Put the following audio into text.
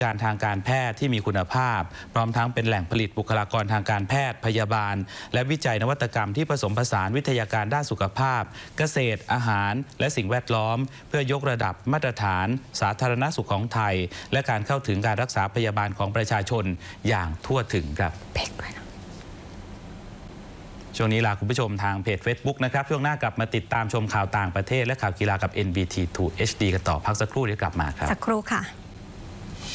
การทางการแพทย์ที่มีคุณภาพพร้อมทั้งเป็นแหล่งผลิตบุคลากรทางการแพทย์พยาบาลและวิจัยนวัตกรรมที่ผสมผสานวิทยาการด้านสุขภาพเกษตรอาหารและสิ่งแวดล้อมเพื่อยกระดับมาตรฐานสาธารณสุขของไทยและการเข้าถึงการรักษาพยาบาลของประชาชนอย่างทั่วถึงครับช่วงนี้ลาคุณผู้ชมทางเพจ Facebook นะครับช่วงหน้ากลับมาติดตามชมข่าวต่างประเทศและข่าวกีฬากับ NBT2 HD กันต่อพักสักครู่เดี๋ยวกลับมาครับสักครู่ค่ะ